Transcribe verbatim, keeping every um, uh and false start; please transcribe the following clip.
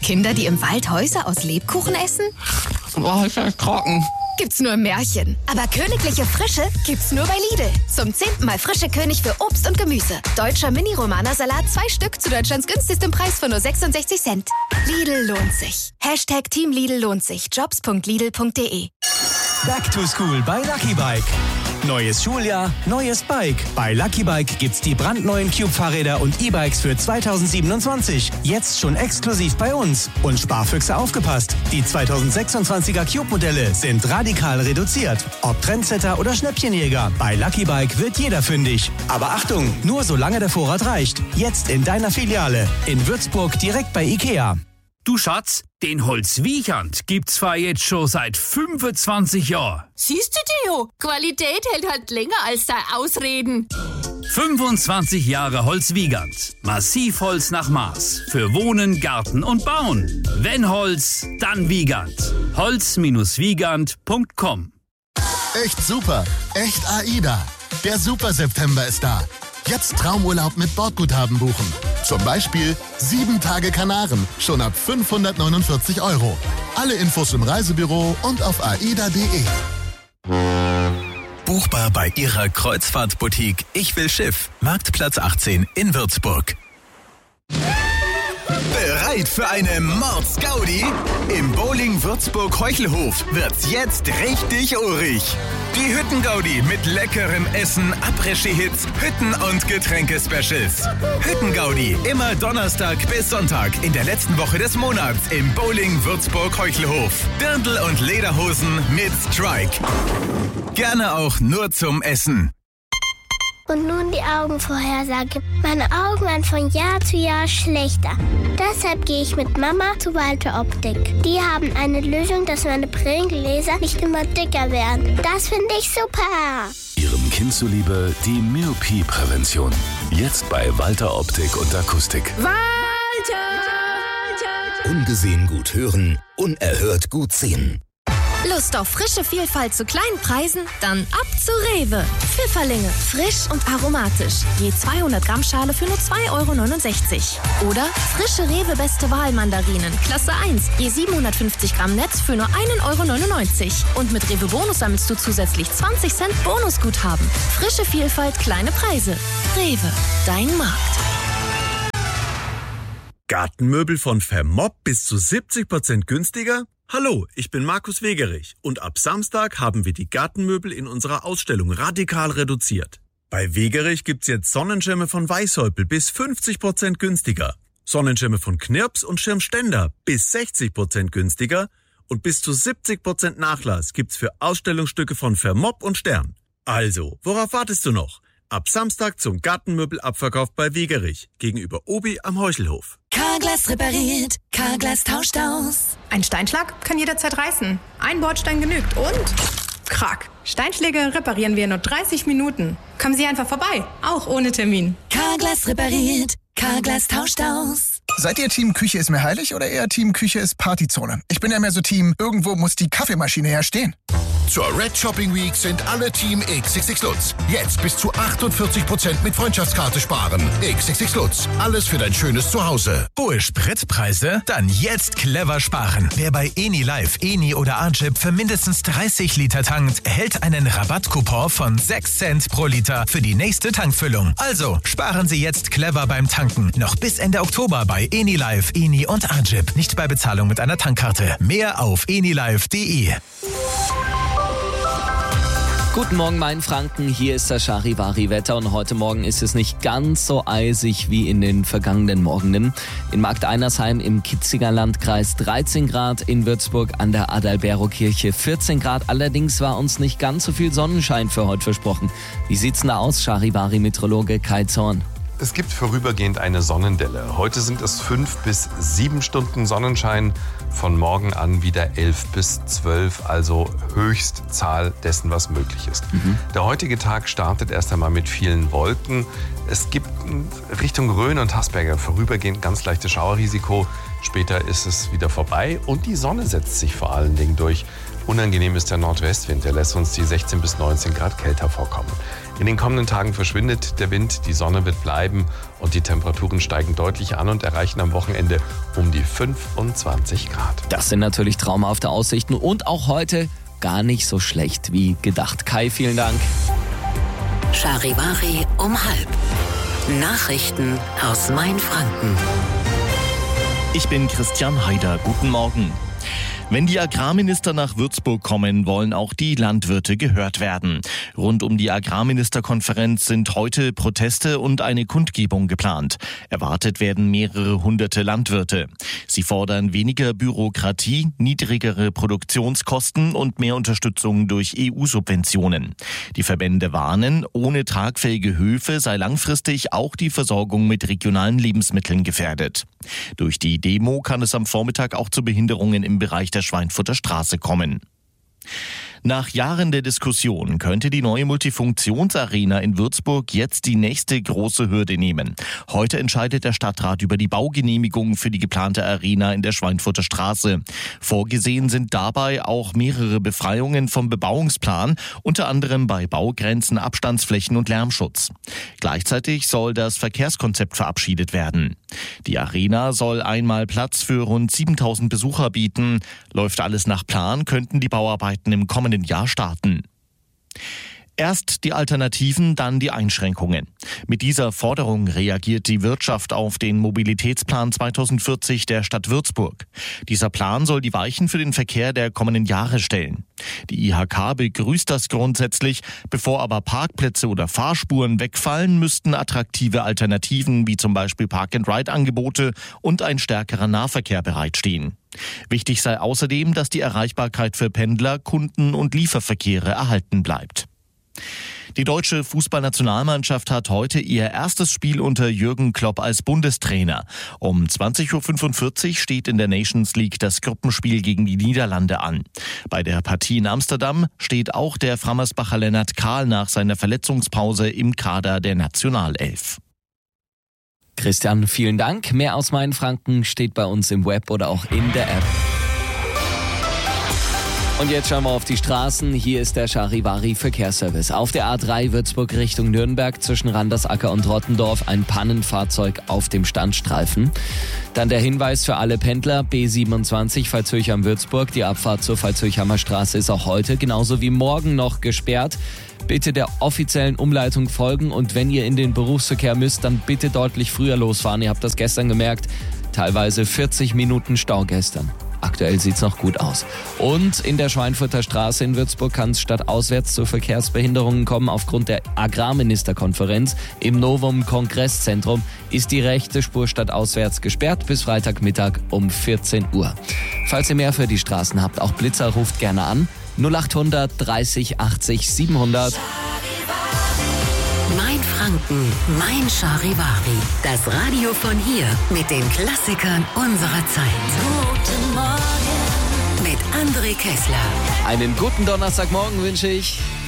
Kinder, die im Wald Häuser aus Lebkuchen essen? Boah, ist das trocken. Gibt's nur im Märchen. Aber königliche Frische gibt's nur bei Lidl. Zum zehnten Mal frische König für Obst und Gemüse. Deutscher Mini-Romana-Salat, zwei Stück zu Deutschlands günstigstem Preis von nur sechsundsechzig Cent. Lidl lohnt sich. Hashtag Team Lidl lohnt sich. jobs punkt lidl punkt de. Back to School bei Lucky Bike. Neues Schuljahr, neues Bike. Bei Lucky Bike gibt's die brandneuen Cube-Fahrräder und E-Bikes für zweitausendsiebenundzwanzig. Jetzt schon exklusiv bei uns. Und Sparfüchse aufgepasst. Die zweitausendsechsundzwanziger Cube-Modelle sind radikal reduziert. Ob Trendsetter oder Schnäppchenjäger, bei Lucky Bike wird jeder fündig. Aber Achtung, nur solange der Vorrat reicht. Jetzt in deiner Filiale. In Würzburg direkt bei Ikea. Du Schatz, den Holzwiechert gibt's zwar jetzt schon seit fünfundzwanzig Jahren. Siehst du, Theo, Qualität hält halt länger als dein Ausreden. fünfundzwanzig Jahre Holzwiegand. Massivholz nach Maß. Für Wohnen, Garten und Bauen. Wenn Holz, dann Wiegand. holz wiegand punkt com. Echt super, echt AIDA. Der Super-September ist da. Jetzt Traumurlaub mit Bordguthaben buchen. Zum Beispiel sieben Tage Kanaren, schon ab fünfhundertneunundvierzig Euro. Alle Infos im Reisebüro und auf aida punkt de. Buchbar bei Ihrer Kreuzfahrtboutique Ich will Schiff. Marktplatz achtzehn in Würzburg. Bereit für eine Mords-Gaudi? Im Bowling Würzburg-Heuchelhof wird's jetzt richtig urig. Die Hüttengaudi mit leckerem Essen, Après-Ski-Hits, Hütten- und Getränke-Specials. Hüttengaudi immer Donnerstag bis Sonntag in der letzten Woche des Monats im Bowling Würzburg-Heuchelhof. Dirndl und Lederhosen mit Strike. Gerne auch nur zum Essen. Und nun die Augenvorhersage. Meine Augen werden von Jahr zu Jahr schlechter. Deshalb gehe ich mit Mama zu Walter Optik. Die haben eine Lösung, dass meine Brillengläser nicht immer dicker werden. Das finde ich super. Ihrem Kind zuliebe die Myopie-Prävention. Jetzt bei Walter Optik und Akustik. Walter! Ungesehen gut hören, unerhört gut sehen. Lust auf frische Vielfalt zu kleinen Preisen? Dann ab zu Rewe. Pfifferlinge, frisch und aromatisch. Je zweihundert Gramm Schale für nur zwei Euro neunundsechzig. Oder frische Rewe Beste Wahl Mandarinen, Klasse eins. Je siebenhundertfünfzig Gramm Netz für nur einen Euro neunundneunzig. Und mit Rewe Bonus sammelst du zusätzlich zwanzig Cent Bonusguthaben. Frische Vielfalt, kleine Preise. Rewe, dein Markt. Gartenmöbel von Vermopp bis zu siebzig Prozent günstiger? Hallo, ich bin Markus Wegerich und ab Samstag haben wir die Gartenmöbel in unserer Ausstellung radikal reduziert. Bei Wegerich gibt's jetzt Sonnenschirme von Weißhäupl bis fünfzig Prozent günstiger, Sonnenschirme von Knirps und Schirmständer bis sechzig Prozent günstiger und bis zu siebzig Prozent Nachlass gibt's für Ausstellungsstücke von Vermopp und Stern. Also, worauf wartest du noch? Ab Samstag zum Gartenmöbelabverkauf bei Wegerich gegenüber Obi am Heuchelhof. Carglass repariert, Carglass tauscht aus. Ein Steinschlag kann jederzeit reißen. Ein Bordstein genügt und krack. Steinschläge reparieren wir in nur dreißig Minuten. Kommen Sie einfach vorbei, auch ohne Termin. Carglass repariert, Carglass tauscht aus. Seid ihr Team Küche ist mir heilig oder eher Team Küche ist Partyzone? Ich bin ja mehr so Team, irgendwo muss die Kaffeemaschine ja stehen. Zur Red Shopping Week sind alle Team X X X Lutz. Jetzt bis zu achtundvierzig Prozent mit Freundschaftskarte sparen. X X X Lutz. Alles für dein schönes Zuhause. Hohe Spritpreise? Dann jetzt clever sparen. Wer bei Eni Live, Eni oder Archip für mindestens dreißig Liter tankt, erhält einen Rabattcoupon von sechs Cent pro Liter für die nächste Tankfüllung. Also sparen Sie jetzt clever beim Tanken. Noch bis Ende Oktober bei Eni Live, Eni und Archip. Nicht bei Bezahlung mit einer Tankkarte. Mehr auf enilive punkt de. Guten Morgen, mein Franken. Hier ist das Charivari-Wetter und heute Morgen ist es nicht ganz so eisig wie in den vergangenen Morgenen. In Markteinersheim im Kitzinger Landkreis dreizehn Grad, in Würzburg an der Adalbero-Kirche vierzehn Grad. Allerdings war uns nicht ganz so viel Sonnenschein für heute versprochen. Wie sieht's denn da aus, Charivari-Meteorologe Kai Zorn? Es gibt vorübergehend eine Sonnendelle. Heute sind es fünf bis sieben Stunden Sonnenschein. Von morgen an wieder elf bis zwölf, also Höchstzahl dessen, was möglich ist. Mhm. Der heutige Tag startet erst einmal mit vielen Wolken. Es gibt Richtung Rhön und Hasberger vorübergehend ganz leichtes Schauerrisiko. Später ist es wieder vorbei und die Sonne setzt sich vor allen Dingen durch. Unangenehm ist der Nordwestwind, der lässt uns die sechzehn bis neunzehn Grad kälter vorkommen. In den kommenden Tagen verschwindet der Wind, die Sonne wird bleiben und die Temperaturen steigen deutlich an und erreichen am Wochenende um die fünfundzwanzig Grad. Das sind natürlich traumhafte Aussichten und auch heute gar nicht so schlecht wie gedacht. Kai, vielen Dank. Charivari um halb. Nachrichten aus Mainfranken. Ich bin Christian Haider. Guten Morgen. Wenn die Agrarminister nach Würzburg kommen, wollen auch die Landwirte gehört werden. Rund um die Agrarministerkonferenz sind heute Proteste und eine Kundgebung geplant. Erwartet werden mehrere hunderte Landwirte. Sie fordern weniger Bürokratie, niedrigere Produktionskosten und mehr Unterstützung durch E U-Subventionen. Die Verbände warnen, ohne tragfähige Höfe sei langfristig auch die Versorgung mit regionalen Lebensmitteln gefährdet. Durch die Demo kann es am Vormittag auch zu Behinderungen im Bereich der Schweinfurter Straße kommen. Nach Jahren der Diskussion könnte die neue Multifunktionsarena in Würzburg jetzt die nächste große Hürde nehmen. Heute entscheidet der Stadtrat über die Baugenehmigung für die geplante Arena in der Schweinfurter Straße. Vorgesehen sind dabei auch mehrere Befreiungen vom Bebauungsplan, unter anderem bei Baugrenzen, Abstandsflächen und Lärmschutz. Gleichzeitig soll das Verkehrskonzept verabschiedet werden. Die Arena soll einmal Platz für rund siebentausend Besucher bieten. Läuft alles nach Plan, könnten die Bauarbeiten im kommenden Jahr starten. Erst die Alternativen, dann die Einschränkungen. Mit dieser Forderung reagiert die Wirtschaft auf den Mobilitätsplan zweitausendvierzig der Stadt Würzburg. Dieser Plan soll die Weichen für den Verkehr der kommenden Jahre stellen. Die I H K begrüßt das grundsätzlich. Bevor aber Parkplätze oder Fahrspuren wegfallen, müssten attraktive Alternativen wie zum Beispiel Park-and-Ride-Angebote und ein stärkerer Nahverkehr bereitstehen. Wichtig sei außerdem, dass die Erreichbarkeit für Pendler, Kunden und Lieferverkehre erhalten bleibt. Die deutsche Fußballnationalmannschaft hat heute ihr erstes Spiel unter Jürgen Klopp als Bundestrainer. Um zwanzig Uhr fünfundvierzig steht in der Nations League das Gruppenspiel gegen die Niederlande an. Bei der Partie in Amsterdam steht auch der Frammersbacher Lennart Kahl nach seiner Verletzungspause im Kader der Nationalelf. Christian, vielen Dank. Mehr aus Mainfranken steht bei uns im Web oder auch in der App. Und jetzt schauen wir auf die Straßen. Hier ist der Charivari Verkehrsservice. Auf der A drei Würzburg Richtung Nürnberg zwischen Randersacker und Rottendorf ein Pannenfahrzeug auf dem Standstreifen. Dann der Hinweis für alle Pendler, B siebenundzwanzig Pfalzhöchheim-Würzburg. Die Abfahrt zur Pfalzhöchheimer Straße ist auch heute, genauso wie morgen noch gesperrt. Bitte der offiziellen Umleitung folgen und wenn ihr in den Berufsverkehr müsst, dann bitte deutlich früher losfahren. Ihr habt das gestern gemerkt, teilweise vierzig Minuten Stau gestern. Aktuell sieht's noch gut aus. Und in der Schweinfurter Straße in Würzburg kann es stadtauswärts zu Verkehrsbehinderungen kommen. Aufgrund der Agrarministerkonferenz im Novum Kongresszentrum ist die rechte Spur stadtauswärts gesperrt bis Freitagmittag um vierzehn Uhr. Falls ihr mehr für die Straßen habt, auch Blitzer, ruft gerne an. null achthundert dreißig achtzig siebenhundert. Mainfranken, mein Charivari. Das Radio von hier mit den Klassikern unserer Zeit. Guten Morgen mit André Kessler. Einen guten Donnerstagmorgen wünsche ich.